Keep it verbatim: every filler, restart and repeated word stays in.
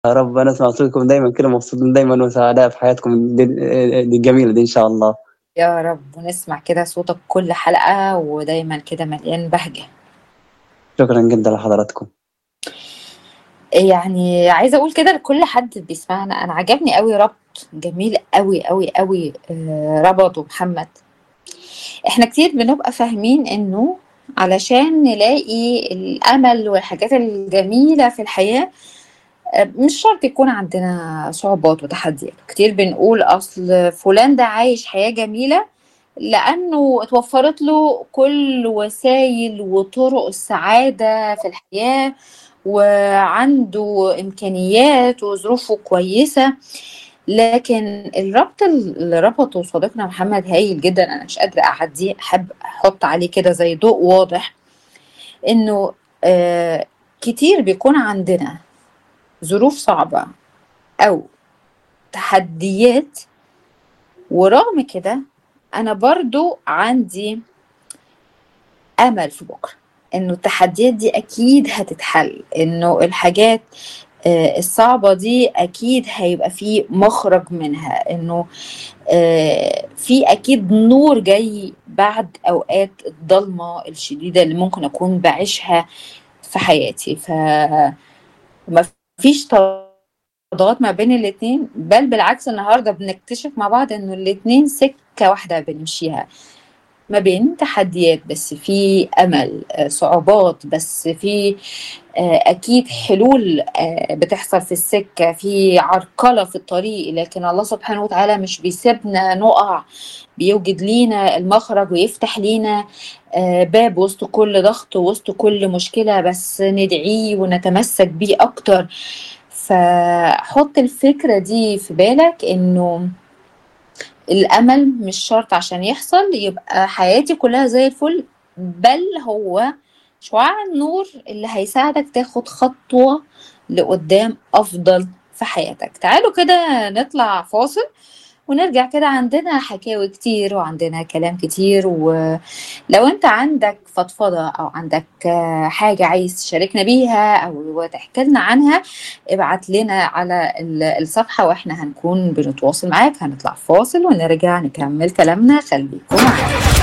يا رب أنا أسمع صوتكم دايمًا كده مبسوطين دايمًا وسعداء في حياتكم دي دي الجميلة دي إن شاء الله. يا رب ونسمع كده صوتك كل حلقة ودايما كده مليان بهجة. شكرًا جدًا لحضراتكم. يعني عايزة أقول كده لكل حد بيسمعنا، أنا عجبني أوي ربط جميل أوي أوي أوي آه، ربطه محمد. إحنا كتير بنبقى فاهمين إنه علشان نلاقي الأمل والحاجات الجميلة في الحياة آه، مش شرط يكون عندنا صعوبات وتحديات. كتير بنقول أصل فلان ده عايش حياة جميلة لأنه اتوفرت له كل وسائل وطرق السعادة في الحياة، وعنده إمكانيات وظروفه كويسة. لكن الربط اللي ربطه صديقنا محمد هايل جدا، أنا مش قادرة أعديه، أحب أحط عليه كده زي ضوء واضح. إنه آه كتير بيكون عندنا ظروف صعبة أو تحديات، ورغم كده أنا برضو عندي امل في بكره، انه التحديات دي اكيد هتتحل، انه الحاجات آه، الصعبة دي اكيد هيبقى في مخرج منها، انه آه، في اكيد نور جاي بعد اوقات الضلمة الشديدة اللي ممكن اكون بعيشها في حياتي. فما فيش تضاد ما بين الاتنين، بل بالعكس النهاردة بنكتشف مع بعض انه الاتنين سكة واحدة بنمشيها، ما بين تحديات بس في أمل، آه، صعوبات بس في آه، أكيد حلول آه، بتحصل في السكة، في عرقلة في الطريق، لكن الله سبحانه وتعالى مش بيسيبنا نقع، بيوجد لينا المخرج ويفتح لينا آه، باب وسط كل ضغط وسط كل مشكلة، بس ندعيه ونتمسك بيه أكتر. فحط الفكرة دي في بالك، إنه الأمل مش شرط عشان يحصل يبقى حياتي كلها زي الفل، بل هو شعاع النور اللي هيساعدك تاخد خطوة لقدام أفضل في حياتك. تعالوا كده نطلع فاصل ونرجع كده، عندنا حكاوي كتير وعندنا كلام كتير، ولو انت عندك فضفضة او عندك آه، حاجة عايز تشاركنا بيها او تحكي لنا عنها، ابعت لنا على ال- الصفحة واحنا هنكون بنتواصل معاك. هنطلع فاصل ونرجع نكمل كلامنا، خليكم معانا.